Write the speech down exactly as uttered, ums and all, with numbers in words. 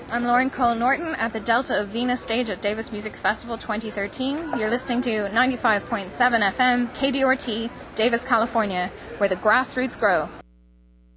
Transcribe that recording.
I'm Lauren Cole Norton at the Delta of Venus stage at Davis Music Festival twenty thirteen. You're listening to ninety-five point seven F M, K D R T, Davis, California, where the grassroots grow.